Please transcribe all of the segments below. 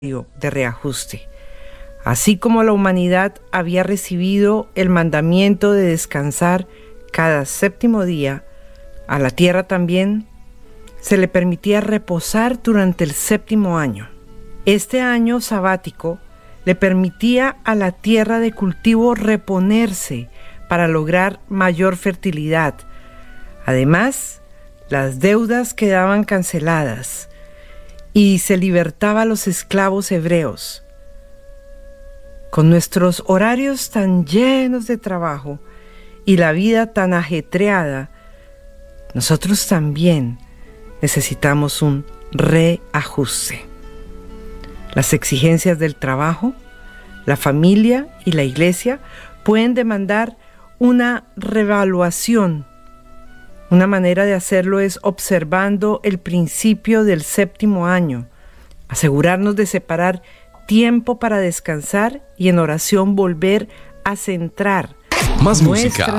de reajuste. Así como la humanidad había recibido el mandamiento de descansar cada séptimo día, a la tierra también se le permitía reposar durante el séptimo año. Este año sabático le permitía a la tierra de cultivo reponerse para lograr mayor fertilidad. Además, las deudas quedaban canceladas y se libertaba a los esclavos hebreos. Con nuestros horarios tan llenos de trabajo y la vida tan ajetreada, nosotros también necesitamos un reajuste. Las exigencias del trabajo, la familia y la iglesia pueden demandar una reevaluación. Una manera de hacerlo es observando el principio del séptimo año, asegurarnos de separar tiempo para descansar y en oración volver a centrar más música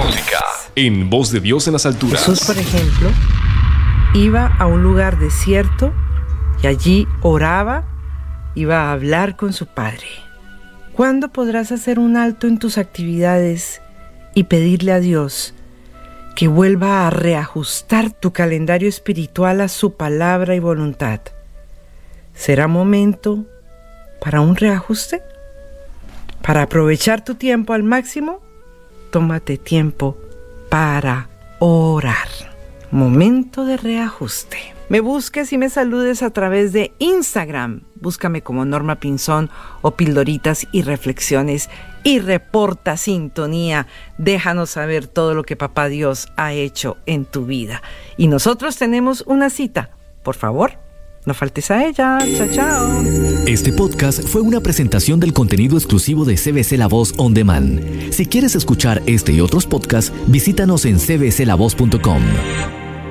en Voz de Dios en las alturas. Jesús, por ejemplo, iba a un lugar desierto y allí oraba, iba a hablar con su Padre. ¿Cuándo podrás hacer un alto en tus actividades y pedirle a Dios que vuelva a reajustar tu calendario espiritual a su palabra y voluntad? ¿Será momento para un reajuste? Para aprovechar tu tiempo al máximo, tómate tiempo para orar. Momento de reajuste. Me busques y me saludes a través de Instagram. Búscame como Norma Pinzón o Pildoritas y Reflexiones y reporta sintonía. Déjanos saber todo lo que Papá Dios ha hecho en tu vida. Y nosotros tenemos una cita. Por favor, no faltes a ella. Chao, chao. Este podcast fue una presentación del contenido exclusivo de CBC La Voz On Demand. Si quieres escuchar este y otros podcasts, visítanos en cbclavoz.com.